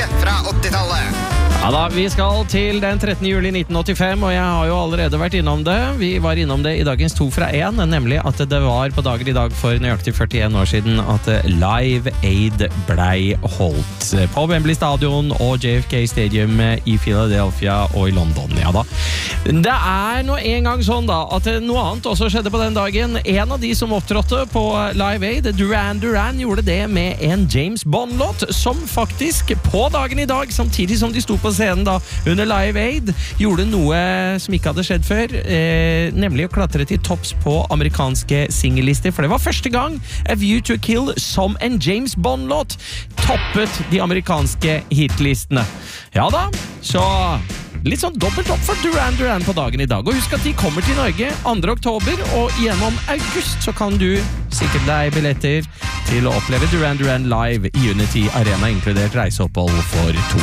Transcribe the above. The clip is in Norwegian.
fra 80-tallet. Ja da, vi skal til den 13. juli 1985, og jeg har jo allerede vært innom det. Vi var innom det i dagens 2 fra 1, nemlig at det var på dagen i dag for nøyaktig 41 år siden at Live Aid blei holdt på Wembley Stadion og JFK Stadium i Philadelphia og i London, ja da. Det er nå en gang sånn da, at noe annet også skjedde på den dagen. En av de som opptrådte på Live Aid, Duran Duran, gjorde det med en James Bond-låt, som faktisk på dagen i dag, samtidig som de sto på scenen da, under Live Aid, gjorde noe som ikke hadde skjedd før, nemlig å klatre til topps på amerikanske singellister, for det var første gang A View to a Kill som en James Bond-låt toppet de amerikanske hitlistene. Ja da, så litt sånn dobbelt opp for Duran Duran på dagen i dag. Og husk at de kommer til Norge 2. oktober, og gjennom august så kan du sikre deg billetter til å oppleve Duran Duran live i Unity Arena, inkludert reiseopphold for 2.